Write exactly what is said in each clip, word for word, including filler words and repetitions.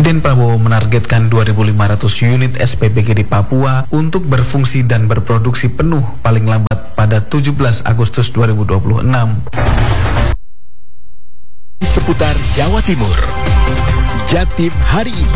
Presiden Prabowo menargetkan dua ribu lima ratus unit S P B G di Papua untuk berfungsi dan berproduksi penuh paling lambat pada tujuh belas Agustus dua ribu dua puluh enam. Seputar Jawa Timur, Jatim hari ini.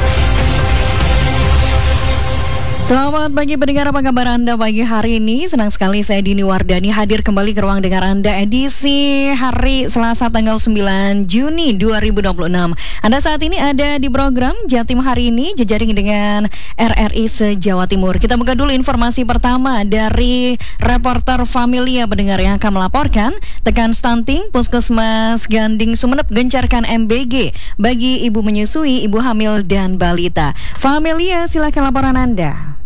Selamat pagi pendengar, apa kabar Anda pagi hari ini? Senang sekali saya Dini Wardani hadir kembali ke ruang dengar Anda edisi hari Selasa tanggal sembilan Juni dua ribu dua puluh enam. Anda saat ini ada di program Jatim hari ini, jejaring dengan R R I se-Jawa Timur. Kita buka dulu informasi pertama dari reporter Familia pendengar yang akan melaporkan tekan stunting, Puskesmas Ganding Sumeneb gencarkan M B G bagi ibu menyusui, ibu hamil dan balita. Familia, silakan laporan Anda.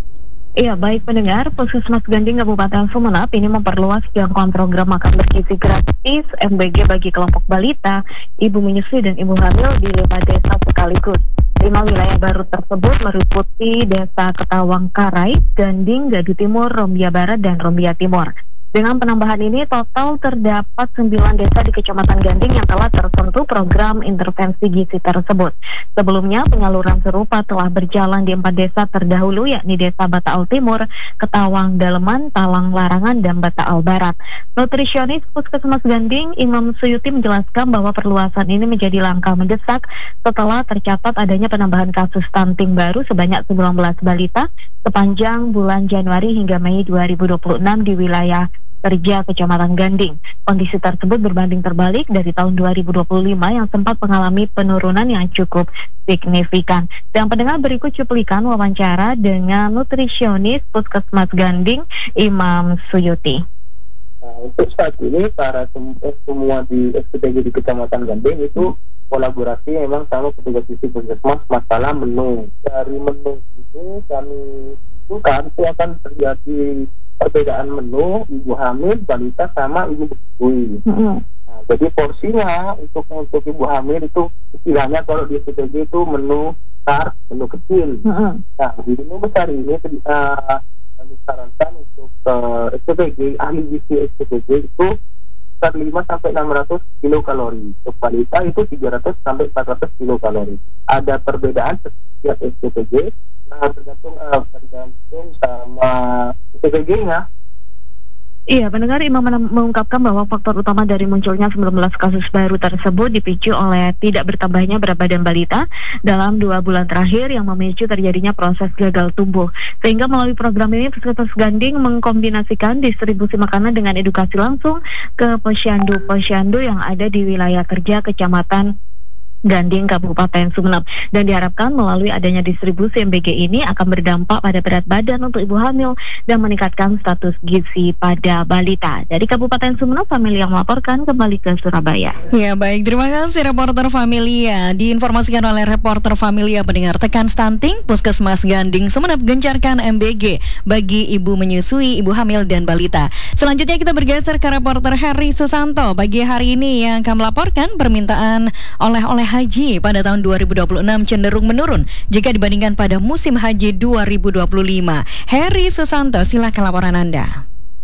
Iya, baik pendengar, Puskesmas Ganding Kabupaten Sumeneb ini memperluas jangkauan program makan bergizi gratis M B G bagi kelompok balita, ibu menyusui dan ibu hamil di lima desa sekaligus. Lima wilayah baru tersebut meliputi Desa Ketawang Karai, Ganding, Gadu Timur, Rombia Barat, dan Rombia Timur. Dengan penambahan ini, total terdapat sembilan desa di Kecamatan Ganding yang telah tersentuh program intervensi gizi tersebut. Sebelumnya, penyaluran serupa telah berjalan di empat desa terdahulu, yakni Desa Bataal Timur, Ketawang Daleman, Talang Larangan, dan Bataal Barat. Nutrisionis Puskesmas Ganding, Imam Suyuti menjelaskan bahwa perluasan ini menjadi langkah mendesak setelah tercatat adanya penambahan kasus stunting baru sebanyak sembilan belas balita sepanjang bulan Januari hingga Mei dua ribu dua puluh enam di wilayah kerja Kecamatan Ganding. Kondisi tersebut berbanding terbalik dari tahun dua ribu dua puluh lima yang sempat mengalami penurunan yang cukup signifikan. Dan pendengar, berikut cuplikan wawancara dengan nutrisionis Puskesmas Ganding, Imam Suyuti. Nah, untuk saat ini para semua di S P T G di Kecamatan Ganding itu kolaborasi memang sama petugas gizi Puskesmas masalah menu. Dari menu ini kami bukan itu akan terjadi perbedaan menu ibu hamil, balita sama ibu menyusui. Mm-hmm. Nah, jadi porsinya untuk untuk ibu hamil itu istilahnya kalau di S P T G itu menu besar, menu kecil. Mm-hmm. Nah, di menu besar ini uh, kami sarankan untuk uh, S P T G, ahli gizi S P T G itu sekitar lima sampai enam ratus kilokalori. Untuk balita itu tiga ratus sampai empat ratus kilokalori. Ada perbedaan setiap S P T G. Nah, tergantung uh, tergantung sama S P T G-nya. Iya, pendengar, Imam mengungkapkan bahwa faktor utama dari munculnya sembilan belas kasus baru tersebut dipicu oleh tidak bertambahnya berat badan balita dalam dua bulan terakhir yang memicu terjadinya proses gagal tumbuh. Sehingga melalui program ini Puskesmas Ganding mengkombinasikan distribusi makanan dengan edukasi langsung ke posyandu-posyandu yang ada di wilayah kerja Kecamatan Ganding Kabupaten Sumeneb, dan diharapkan melalui adanya distribusi M B G ini akan berdampak pada berat badan untuk ibu hamil dan meningkatkan status gizi pada balita. Dari Kabupaten Sumeneb, Familia melaporkan kembali ke Surabaya. Ya, baik, terima kasih reporter Familia. Diinformasikan oleh reporter Familia pendengar, tekan stunting, Puskesmas Ganding Sumeneb gencarkan M B G bagi ibu menyusui, ibu hamil dan balita. Selanjutnya kita bergeser ke reporter Heri Susanto pagi hari ini yang akan melaporkan permintaan oleh-oleh haji pada tahun dua ribu dua puluh enam cenderung menurun jika dibandingkan pada musim haji dua ribu dua puluh lima. Heri Susanto, silakan laporan Anda.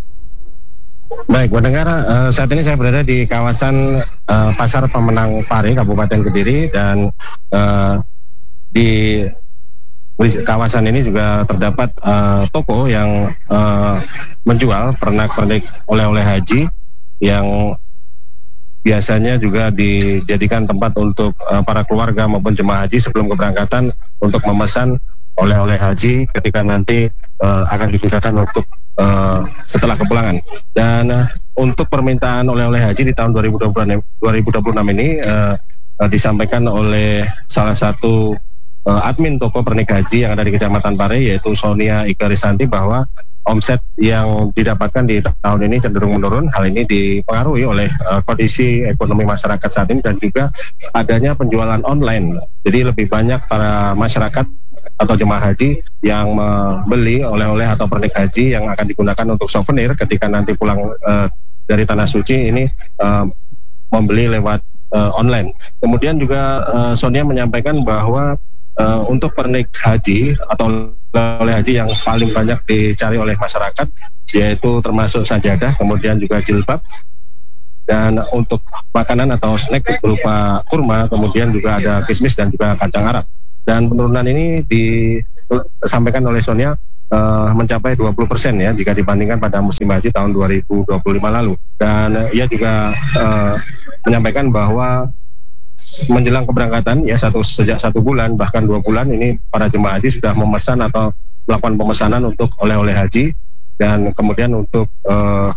Baik, pendengar, uh, saat ini saya berada di kawasan uh, Pasar Pemenang Pare, Kabupaten Kediri, dan uh, di kawasan ini juga terdapat uh, toko yang uh, menjual pernak-pernik oleh-oleh haji yang biasanya juga dijadikan tempat untuk uh, para keluarga maupun jemaah haji sebelum keberangkatan untuk memesan oleh-oleh haji ketika nanti uh, akan digunakan untuk uh, setelah kepulangan. Dan uh, untuk permintaan oleh-oleh haji di tahun dua ribu dua puluh enam ini uh, uh, disampaikan oleh salah satu uh, admin toko pernik haji yang ada di Kecamatan Pare, yaitu Sonia Ika Risanti, bahwa omset yang didapatkan di tahun ini cenderung menurun. Hal ini dipengaruhi oleh uh, kondisi ekonomi masyarakat saat ini dan juga adanya penjualan online. Jadi lebih banyak para masyarakat atau jemaah haji yang membeli oleh-oleh atau pernik haji yang akan digunakan untuk souvenir ketika nanti pulang uh, dari Tanah Suci ini uh, membeli lewat uh, online. Kemudian juga uh, Sonia menyampaikan bahwa uh, untuk pernik haji atau oleh haji yang paling banyak dicari oleh masyarakat yaitu termasuk sajadah, kemudian juga jilbab, Dan untuk makanan atau snack berupa kurma, kemudian juga ada kismis dan juga kacang Arab. Dan penurunan ini disampaikan oleh Sonia uh, mencapai dua puluh persen ya jika dibandingkan pada musim haji tahun dua ribu dua puluh lima lalu. Dan uh, ia juga uh, menyampaikan bahwa menjelang keberangkatan ya satu sejak satu bulan bahkan dua bulan ini para jemaah haji sudah memesan atau melakukan pemesanan untuk oleh-oleh haji. Dan kemudian untuk uh,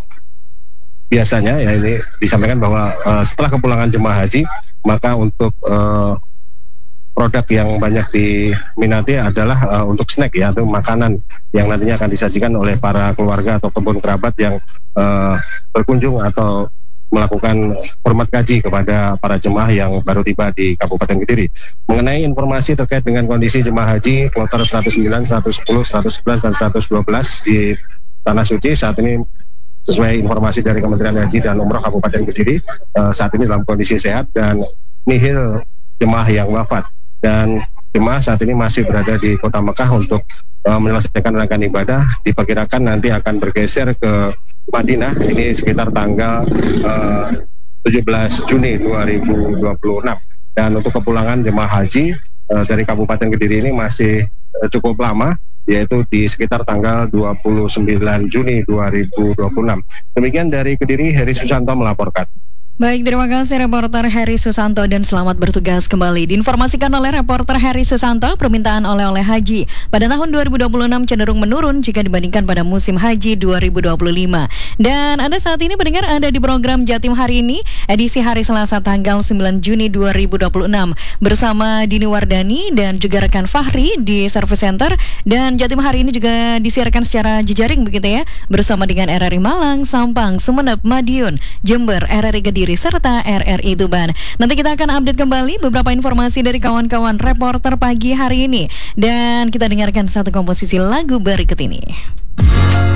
biasanya ya ini disampaikan bahwa uh, setelah kepulangan jemaah haji maka untuk uh, produk yang banyak diminati adalah uh, untuk snack ya atau makanan yang nantinya akan disajikan oleh para keluarga atau kebun kerabat yang uh, berkunjung atau melakukan hormat gaji kepada para jemaah yang baru tiba di Kabupaten Kediri. Mengenai informasi terkait dengan kondisi jemaah haji kloter seratus sembilan, seratus sepuluh, seratus sebelas dan seratus dua belas di Tanah Suci saat ini sesuai informasi dari Kementerian Haji dan Umroh Kabupaten Kediri uh, saat ini dalam kondisi sehat dan nihil jemaah yang wafat. Dan jemaah saat ini masih berada di Kota Mekah untuk uh, menyelesaikan rangkaian ibadah. Diperkirakan nanti akan bergeser ke Madinah ini sekitar tanggal uh, tujuh belas Juni dua ribu dua puluh enam. Dan untuk kepulangan jemaah haji uh, dari Kabupaten Kediri ini masih uh, cukup lama, yaitu di sekitar tanggal dua puluh sembilan Juni dua ribu dua puluh enam. Demikian dari Kediri, Heri Susanto melaporkan. Baik, terima kasih reporter Heri Susanto dan selamat bertugas kembali. Diinformasikan oleh reporter Heri Susanto, permintaan oleh-oleh haji pada tahun dua ribu dua puluh enam cenderung menurun jika dibandingkan pada musim haji dua ribu dua puluh lima. Dan Anda saat ini mendengar ada di program Jatim hari ini, edisi hari Selasa tanggal sembilan Juni dua ribu dua puluh enam bersama Dini Wardani dan juga rekan Fahri di Service Center. Dan Jatim hari ini juga disiarkan secara jejaring begitu ya, bersama dengan R R I Malang, Sampang, Sumeneb, Madiun, Jember, R R I Kediri serta R R I Tuban. Nanti kita akan update kembali beberapa informasi dari kawan-kawan reporter pagi hari ini. Dan kita dengarkan satu komposisi lagu berikut ini.